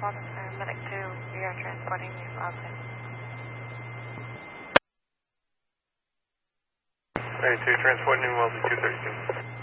Officer, Medic 2, we are transporting you outside. Medic 2, transporting you Wellesley 232.